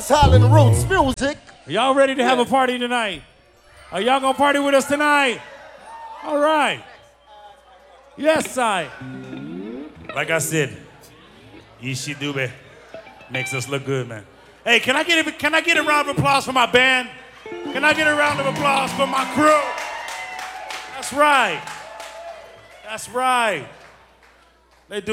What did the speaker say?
Island Roots Music. Y'all ready to have a party tonight? Are y'all gonna party with us tonight? All right. Yes, I. Like I said, Ishi Dube makes us look good, man. Hey, can I get a round of applause for my band? Can I get a round of applause for my crew? That's right. That's right.